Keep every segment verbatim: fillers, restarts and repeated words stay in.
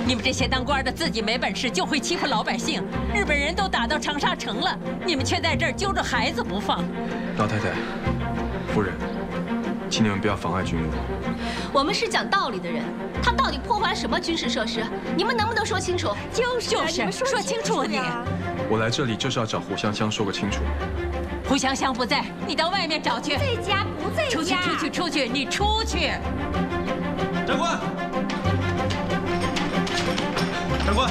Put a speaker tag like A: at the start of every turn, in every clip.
A: 你们这些当官的自己没本事，就会欺负老百姓。日本人都打到长沙城了，你们却在这儿揪着孩子不放。
B: 老太太，夫人，请你们不要妨碍军务。
C: 我们是讲道理的人，他到底破坏了什么军事设施？你们能不能说清楚？
A: 就是就是，说清楚你。
B: 我来这里就是要找胡香香说个清楚。
A: 胡香香不在，你到外面找去。
D: 在家不在家。
A: 出去出去出去，你出去。
E: 长官，长官，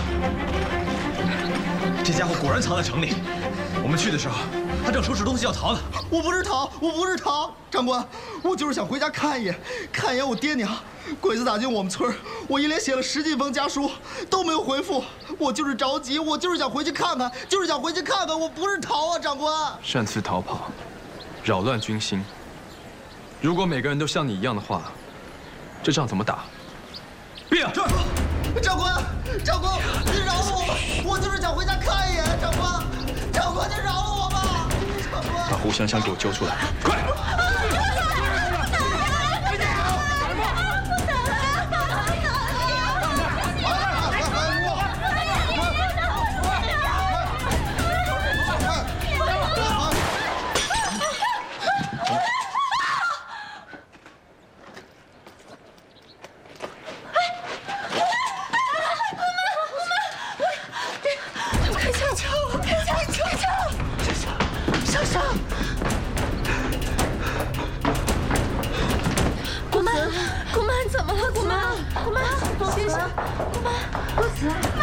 E: 这家伙果然藏在城里。我们去的时候，他正收拾东西要逃呢。
F: 我不是逃，我不是逃，长官，我就是想回家看一眼，看一眼我爹娘。鬼子打进我们村，我一连写了十几封家书，都没有回复。我就是着急，我就是想回去看看，就是想回去看看。我不是逃啊，长官。
B: 擅自逃跑，扰乱军心。如果每个人都像你一样的话，这仗怎么打？闭嘴！
F: 长官，长官，你饶了我，我就是想回家看一眼。长官，长官，你饶了我吧。长官，
B: 把胡香香给我揪出来，快！
C: 姑妈，姑妈怎么了？姑妈，姑妈，先生，姑妈，公子。